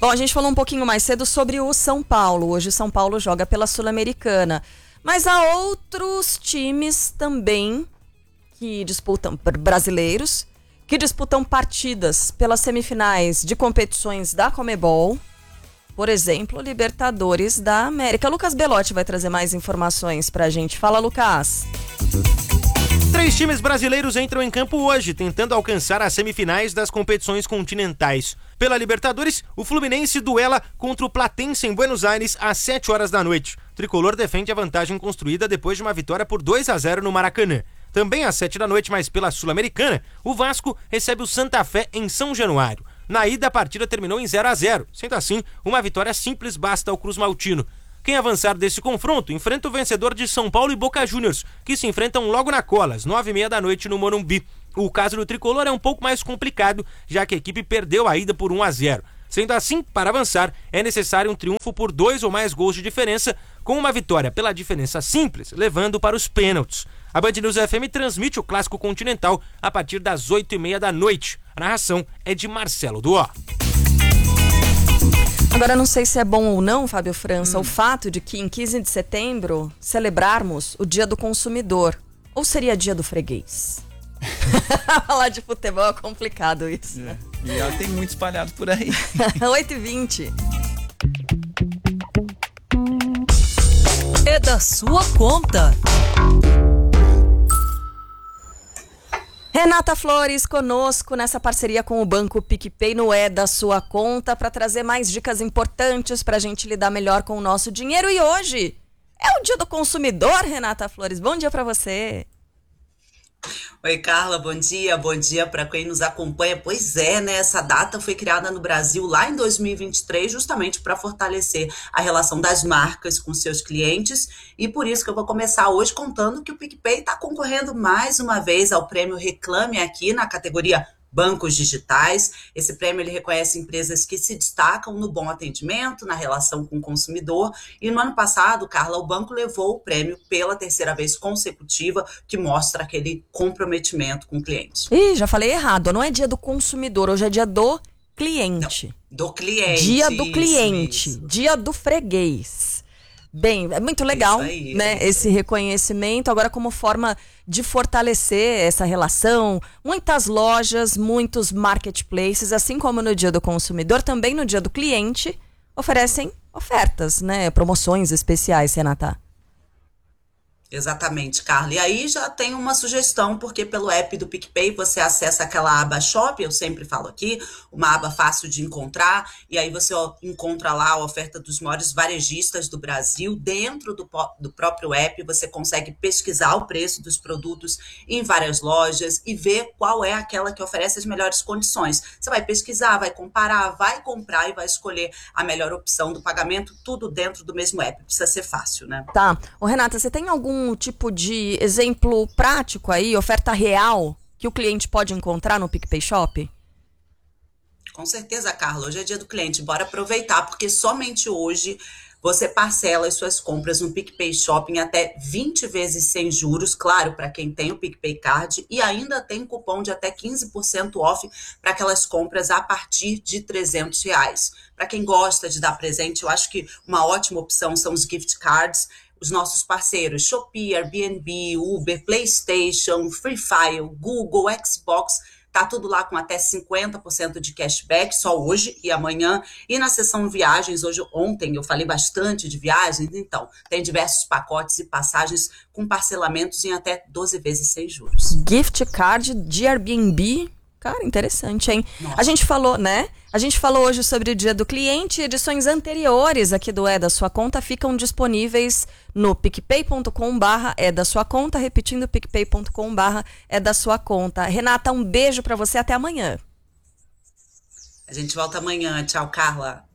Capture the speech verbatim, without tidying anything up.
Bom, a gente falou um pouquinho mais cedo sobre o São Paulo. Hoje o São Paulo joga pela Sul-Americana. Mas há outros times também que disputam, brasileiros, que disputam partidas pelas semifinais de competições da Conmebol. Por exemplo, Libertadores da América. Lucas Belotti vai trazer mais informações pra gente. Fala, Lucas. Três times brasileiros entram em campo hoje, tentando alcançar as semifinais das competições continentais. Pela Libertadores, o Fluminense duela contra o Platense em Buenos Aires às sete horas da noite. O tricolor defende a vantagem construída depois de uma vitória por dois a zero no Maracanã. Também às sete da noite, mas pela Sul-Americana, o Vasco recebe o Santa Fé em São Januário. Na ida, a partida terminou em zero a zero. Sendo assim, uma vitória simples basta ao Cruz Maltino. Quem avançar desse confronto enfrenta o vencedor de São Paulo e Boca Juniors, que se enfrentam logo na cola, às nove e meia da noite no Morumbi. O caso do tricolor é um pouco mais complicado, já que a equipe perdeu a ida por um a zero. Sendo assim, para avançar, é necessário um triunfo por dois ou mais gols de diferença, com uma vitória pela diferença simples, levando para os pênaltis. A Band News F M transmite o Clássico Continental a partir das oito e meia da noite. A narração é de Marcelo Duó. Agora, não sei se é bom ou não, Fábio França, hum. o fato de que em quinze de setembro celebrarmos o Dia do Consumidor. Ou seria Dia do Freguês? Falar de futebol é complicado isso. É. E ela tem muito espalhado por aí. oito e vinte. É da sua conta. Renata Flores conosco nessa parceria com o Banco PicPay no É da Sua Conta para trazer mais dicas importantes para a gente lidar melhor com o nosso dinheiro. E hoje é o Dia do Consumidor, Renata Flores. Bom dia para você. Oi, Carla, bom dia, bom dia para quem nos acompanha. Pois é, né, essa data foi criada no Brasil lá em dois mil e vinte e três justamente para fortalecer a relação das marcas com seus clientes e por isso que eu vou começar hoje contando que o PicPay está concorrendo mais uma vez ao prêmio Reclame Aqui na categoria Bancos Digitais. Esse prêmio ele reconhece empresas que se destacam no bom atendimento, na relação com o consumidor. E no ano passado, Carla, o banco levou o prêmio pela terceira vez consecutiva, que mostra aquele comprometimento com o cliente. Ih, já falei errado. Não é dia do consumidor, hoje é dia do cliente. Não, do cliente. Dia do isso, cliente, isso. Dia do freguês. Bem, é muito legal, aí, né, é esse reconhecimento, agora como forma de fortalecer essa relação, muitas lojas, muitos marketplaces, assim como no Dia do Consumidor, também no Dia do Cliente, oferecem ofertas, né, promoções especiais, Renata. Exatamente, Carla. E aí já tem uma sugestão, porque pelo app do PicPay você acessa aquela aba Shop, eu sempre falo aqui, uma aba fácil de encontrar, e aí você ó, encontra lá a oferta dos maiores varejistas do Brasil. Dentro do, do próprio app você consegue pesquisar o preço dos produtos em várias lojas e ver qual é aquela que oferece as melhores condições. Você vai pesquisar, vai comparar, vai comprar e vai escolher a melhor opção do pagamento, tudo dentro do mesmo app. Precisa ser fácil, né? Tá. Ô, Renata, você tem algum um tipo de exemplo prático aí, oferta real, que o cliente pode encontrar no PicPay Shop? Com certeza, Carla. Hoje é dia do cliente. Bora aproveitar, porque somente hoje você parcela as suas compras no PicPay Shopping até vinte vezes sem juros, claro, para quem tem o PicPay Card, e ainda tem cupom de até quinze por cento off para aquelas compras a partir de trezentos reais. Para quem gosta de dar presente, eu acho que uma ótima opção são os gift cards. Os nossos parceiros Shopee, Airbnb, Uber, PlayStation, Free Fire, Google, Xbox, tá tudo lá com até cinquenta por cento de cashback, só hoje e amanhã. E na seção viagens, hoje, ontem eu falei bastante de viagens, então tem diversos pacotes e passagens com parcelamentos em até doze vezes sem juros. Gift card de Airbnb, cara, interessante, hein? Nossa. A gente falou, né? A gente falou hoje sobre o Dia do Cliente. Edições anteriores aqui do É da Sua Conta ficam disponíveis no picpay ponto com barra É da Sua Conta, repetindo, picpay ponto com barra É da Sua Conta. Renata, um beijo pra você, até amanhã. A gente volta amanhã. Tchau, Carla.